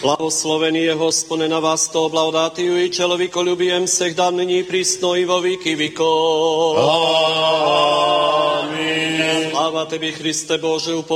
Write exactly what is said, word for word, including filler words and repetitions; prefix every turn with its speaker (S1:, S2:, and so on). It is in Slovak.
S1: Благословен je Hospone na vás, to blagodatiju i človekoljubijem всегда ныне и присно и во веки веков.
S2: Аминь.
S1: Слава Тебе, Христе Боже,